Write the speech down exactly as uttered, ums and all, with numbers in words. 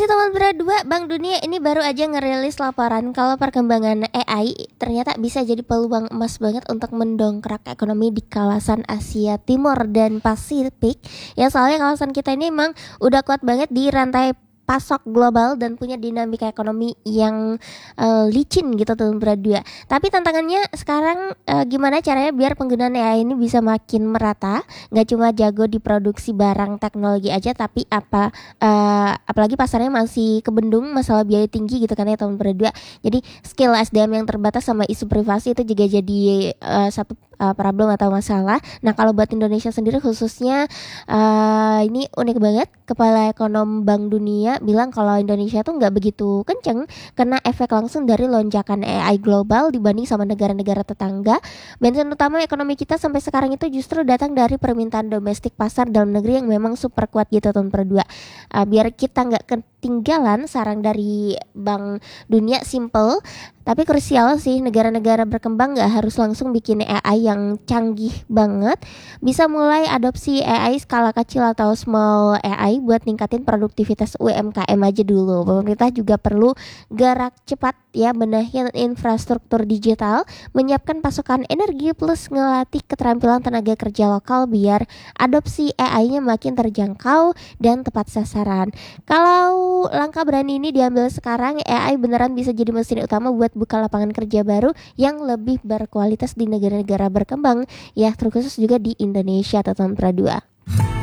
teman berdua, Bank Dunia ini baru aja ngerilis laporan kalau perkembangan A I ternyata bisa jadi peluang emas banget untuk mendongkrak ekonomi di kawasan Asia Timur dan Pasifik. Ya soalnya kawasan kita ini emang udah kuat banget di rantai pasok global dan punya dinamika ekonomi yang uh, licin gitu teman berdua. Tapi tantangannya sekarang uh, gimana caranya biar penggunaan A I ini bisa makin merata, nggak cuma jago di produksi barang teknologi aja, tapi apa uh, apalagi pasarnya masih kebendung masalah biaya tinggi gitu kan ya teman berdua. Jadi skill S D M yang terbatas sama isu privasi itu juga jadi uh, satu uh, problem atau masalah. Nah kalau buat Indonesia sendiri khususnya uh, ini unik banget. Kepala Ekonom Bank Dunia bilang kalau Indonesia tuh nggak begitu kenceng karena efek langsung dari lonjakan A I global dibanding sama negara-negara tetangga. Bensin utama ekonomi kita sampai sekarang itu justru datang dari permintaan domestik pasar dalam negeri yang memang super kuat gitu tahun berdua. Uh, biar kita nggak ketinggalan, saran dari Bank Dunia simple tapi krusial sih, negara-negara berkembang gak harus langsung bikin A I yang canggih banget. Bisa mulai adopsi A I skala kecil atau small A I buat ningkatin produktivitas U M K M aja dulu. Pemerintah juga perlu gerak cepat ya, benahin infrastruktur digital, menyiapkan pasokan energi plus ngelatih keterampilan tenaga kerja lokal biar adopsi A I-nya makin terjangkau dan tepat sasaran. Kalau langkah berani ini diambil sekarang, A I beneran bisa jadi mesin utama buat buka lapangan kerja baru yang lebih berkualitas di negara-negara berkembang ya, terkhusus juga di Indonesia teman-teman.